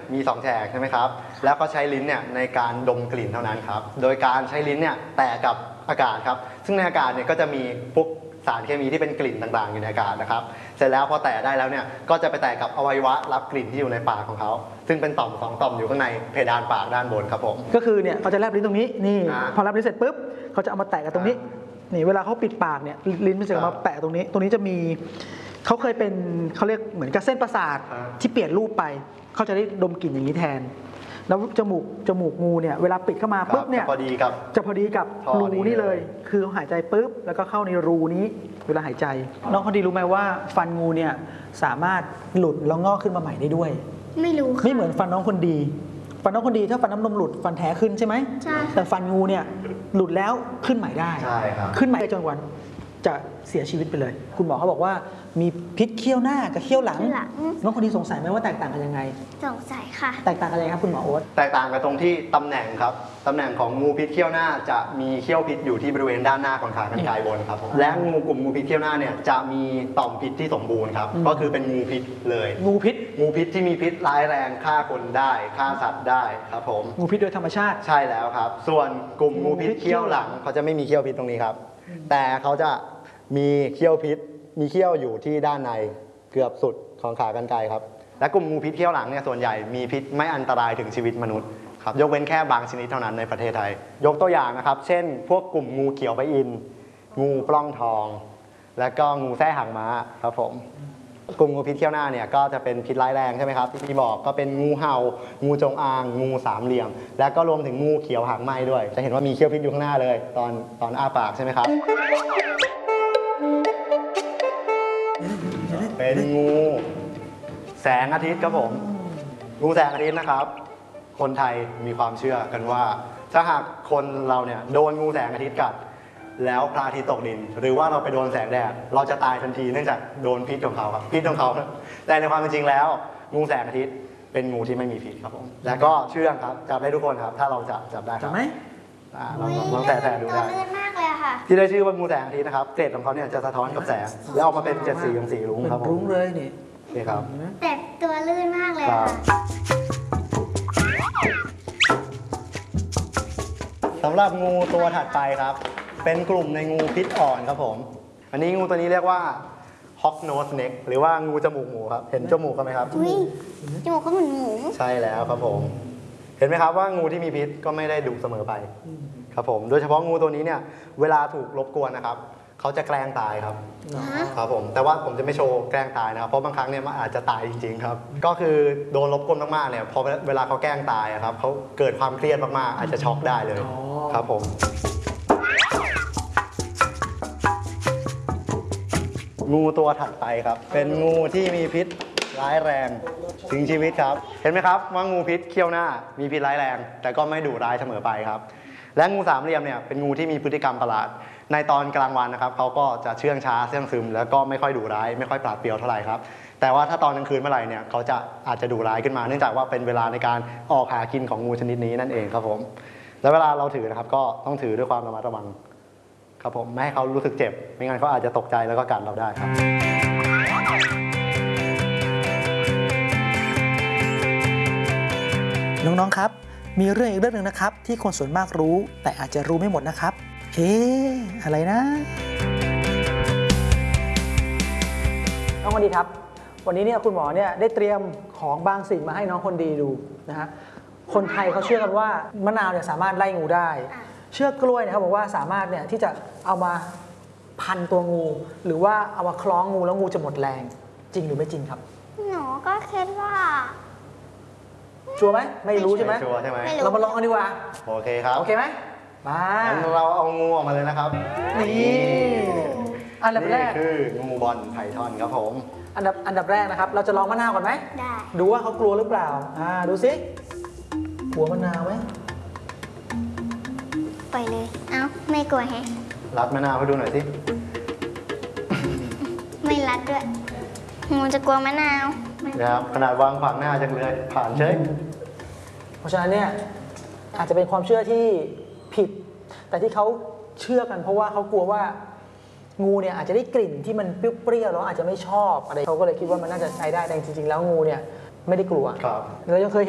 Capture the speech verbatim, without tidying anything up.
มีสองแฉกใช่ไหมครับแล้วก็ใช้ลิ้นเนี่ยในการดมกลิ่นเท่านั้นครับโดยการใช้ลิ้นเนี่ยแตะกับอากาศครับซึ่งในอากาศเนี่ยก็จะมีพวกสารเคมีที่เป็นกลิ่นต่างๆอยู่ในอากาศนะครับเสร็จแล้วพอแตะได้แล้วเนี่ยก็จะไปแตะกับอวัยวะรับกลิ่นที่อยู่ในปากของเขาซึ่งเป็นต่อมสองต่อมอยู่ข้างในเพดานปากด้านบนครับผมก็คือเนี่ยเขาจะแลบลิ้นตรงนี้นี่พอแลบลิ้นเสร็จปุ๊บเขาจะเอามาแตะกันตรงนี้นี่เวลาเขาปิดปากเนี่ยลิ้นมันจะมาแปะตรงนี้ตรงนี้จะมีเขาเคยเป็นเขาเรียกเหมือนกับเส้นประสาทที่เปลี่ยนรูปไปเขาจะได้ดมกลิ่นอย่างนี้แทนแล้วจมูกจมูกงูเนี่ยเวลาปิดเข้ามาปุ๊บเนี่ยจะพอดีกับจะพอดีกับรูนี่เลยคือหายใจปุ๊บแล้วก็เข้าในรูนี้เวลาหายใจน้องคนดีรู้ไหมว่าฟันงูเนี่ยสามารถหลุดแล้วงอกขึ้นมาใหม่ได้ด้วยไม่รู้ค่ะไม่เหมือนฟันน้องคนดีฟันน้องคนดีถ้าฟันน้ำนมหลุดฟันแท้ขึ้นใช่ไหมใช่แต่ฟันงูเนี่ยหลุดแล้วขึ้นใหม่ได้ใช่ครับขึ้นใหม่จนกว่าจะเสียชีวิตไปเลยคุณหมอเขาบอกว่ามีพิษเขี้ยวหน้ากับเขี้ยวหลังน้องคนดีสงสัยไหมว่าแตกต่างกันยังไงสงสัยค่ะแตกต่างกันยังไงครับคุณหมอโอ๊ตแตกต่างกันตรงที่ตำแหน่งครับตำแหน่งของงูพิษเขี้ยวหน้าจะมีเขี้ยวพิษอยู่ที่บริเวณด้านหน้าของขากรรไกรบนครับและงูกลุ่มงูพิษเขี้ยวหน้าเนี่ยจะมีต่อมพิษที่สมบูรณ์ครับก็คือเป็นงูพิษเลยงูพิษงูพิษที่มีพิษร้ายแรงฆ่าคนได้ฆ่าสัตว์ได้ครับผมงูพิษโดยธรรมชาติใช่แล้วครับส่วนกลุ่มงูพิษเขี้ยวหลังเขาจะไม่มีเขี้ยวพิษตรงนี้ครับแต่เขาจะมีเขี้ยวพิษมีเขี้ยวอยู่ที่ด้านในเกือบสุดของขากรรไกรครับและกลุ่มงูพิษเขี้ยวหลังเนี่ยส่วนใหญ่มีพิษไม่อันตรายถึงชีวิตมนุษย์ครับยกเว้นแค่บางชนิดเท่านั้นในประเทศไทยยกตัวอย่างนะครับเช่นพวกกลุ่มงูเขียวพระอินทร์งูปล้องทองและก็งูแส้หางม้าครับผมกลุ่มงูพิษเขี้ยวหน้าเนี่ยก็จะเป็นพิษร้ายแรงใช่ไหมครับที่พี่บอกก็เป็นงูเห่างูจงอางงูสามเหลี่ยมและก็รวมถึงงูเขียวหางไหม้ด้วยจะเห็นว่ามีเขี้ยวพิษอยู่ข้างหน้าเลยตอนตอนอ้าปากใช่ไหมครับเป็นงูแสงอาทิตย์ครับผมงูแสงอาทิตย์นะครับคนไทยมีความเชื่อกันว่าถ้าหากคนเราเนี่ยโดนงูแสงอาทิตย์กัดแล้วพระอาทิตย์ตกดินหรือว่าเราไปโดนแสงแดดเราจะตายทันทีเนื่องจากโดนพิษของเขาครับพิษของเขาแต่ในความเป็นจริงแล้วงูแสงอาทิตย์เป็นงูที่ไม่มีพิษครับผมและก็เชื่องครับจับได้ทุกคนครับถ้าเราจับจับได้ครับจับไหมเราลองแตะๆดูได้ลื่นมากเลยค่ะที่ได้ชื่อว่างูแสงอาทิตย์นะครับเกล็ดของเขาเนี่ยจะสะท้อนกับแสงแล้วออกมาเป็นเจ็ดสีของสีรุ้งครับผมรุ้งเลยนี่นี่ครับแต่ตัวลื่นมากเลยค่ะสำหรับงูตัวถัดไปครับเป็นกลุ่มในงูพิษอ่อนครับผมอันนี้งูตัวนี้เรียกว่าฮอกโนสเน็กหรือว่างูจมูกหมูครับเห็นจมูกเขาไหมครับจมูกเขาเหมือนหมูใช่แล้วครับผมเห็นไหมครับว่างูที่มีพิษก็ไม่ได้ดุเสมอไปครับผมโดยเฉพาะงูตัวนี้เนี่ยเวลาถูกรบกวนนะครับเขาจะแกล้งตายครับครับผมแต่ว่าผมจะไม่โชว์แกล้งตายนะครับเพราะบางครั้งเนี่ยมันอาจจะตายจริงๆครับก็คือโดนรบกวนมากๆเนี่ยพอเวลาเขาแกล้งตายครับเขาเกิดความเครียดมากๆอาจจะช็อกได้เลยครับผมงูตัวถัดไปครับเป็นงูที่มีพิษร้ายแรงถึงชีวิตครับเห็นไหมครับว่างูพิษเขี้ยวหน้ามีพิษร้ายแรงแต่ก็ไม่ดุร้ายเสมอไปครับและงูสามเหลี่ยมเนี่ยเป็นงูที่มีพฤติกรรมประหลาดในตอนกลางวันนะครับเขาก็จะเชื่องช้าเชื่องซึมแล้วก็ไม่ค่อยดุร้ายไม่ค่อยปราดเปรียวเท่าไหร่ครับแต่ว่าถ้าตอนกลางคืนเมื่อไหร่เนี่ยเขาจะอาจจะดุร้ายขึ้นมาเนื่องจากว่าเป็นเวลาในการออกหากินของงูชนิดนี้นั่นเองครับผมและเวลาเราถือนะครับก็ต้องถือด้วยความระมัดระวังครับผมไม่ให้เขารู้สึกเจ็บไม่งั้นเขาอาจจะตกใจแล้วก็กัดเราได้ครับน้องๆครับมีเรื่องอีกเรื่องหนึ่งนะครับที่คนส่วนมากรู้แต่อาจจะรู้ไม่หมดนะครับเอ๊ะอะไรนะน้องคนดีครับวันนี้เนี่ยคุณหมอเนี่ยได้เตรียมของบางสิ่งมาให้น้องคนดีดูนะฮะคนไทยเขาเชื่อกันว่ามะนาวเนี่ยสามารถไล่งูได้เชือกกล้วยเนี่ยเขาบอกว่าสามารถเนี่ยที่จะเอามาพันตัวงูหรือว่าเอามาคล้องงูแล้วงูจะหมดแรงจริงหรือไม่จริงครับหนูก็คิดว่าชัวร์ไหมไม่รู้ใช่ไหมชัวร์ใช่ไหมเรามาลองกันดีกว่าโอเคครับโอเคไหมมาเราเอางูออกมาเลยนะครับนี่อันดับแรกคืองูบอลไพทอนครับผมอันดับอันดับแรกนะครับเราจะลองมะนาวก่อนไหมได้ดูว่าเขากลัวหรือเปล่าอ่าดูสิกลัวมะนาวไหมไปเลยเอ้าไม่กลัวแฮะรัดมะนาวให้ดูหน่อยสิไม่รัดด้วยงูจะกลัวมะนาวนะครับขนาดวางขวางหน้าจังเลยผ่านเช็คเพราะฉะนั้นเนี่ยอาจจะเป็นความเชื่อที่ผิดแต่ที่เขาเชื่อกันเพราะว่าเขากลัวว่างูเนี่ยอาจจะได้กลิ่นที่มันเปรี้ยวๆแล้วอาจจะไม่ชอบอะไรเขาก็เลยคิดว่ามันน่าจะใช้ได้แต่จริงๆแล้วงูเนี่ยไม่ได้กลัวเรายังเคย